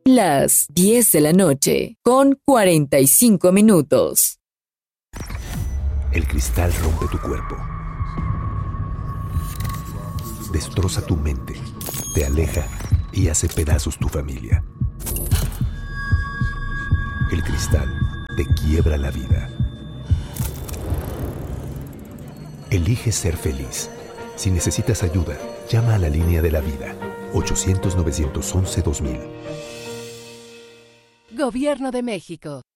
Las 10 de la noche, con 45 minutos. El cristal rompe tu cuerpo. Destroza tu mente, te aleja y hace pedazos tu familia. El cristal te quiebra la vida. Elige ser feliz. Si necesitas ayuda, llama a la línea de la vida, 800-911-2000. Gobierno de México.